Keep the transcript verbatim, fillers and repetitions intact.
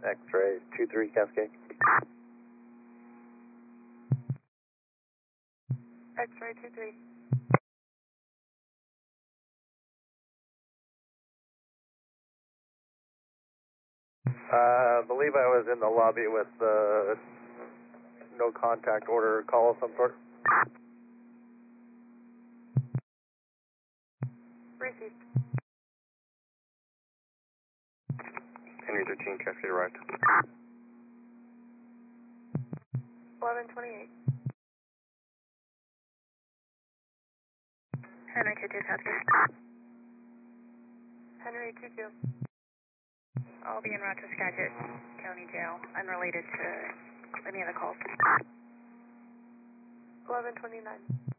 X-ray two three Cascade. X-ray two three. Uh, I believe I was in the lobby with uh, no contact order call of some sort. Received. Henry thirteen Cascade arrived. eleven twenty-eight. Henry two two Cascade. Henry two two. I'll be in Rochester Skagit County Jail, unrelated to any other calls. eleven twenty-nine.